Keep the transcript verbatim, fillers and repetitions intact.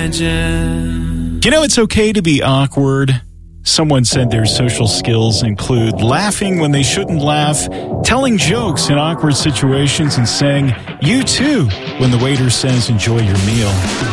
imagine. You know, it's okay to be awkward. Someone said their social skills include laughing when they shouldn't laugh, telling jokes in awkward situations, and saying, "you too," when the waiter says, "enjoy your meal."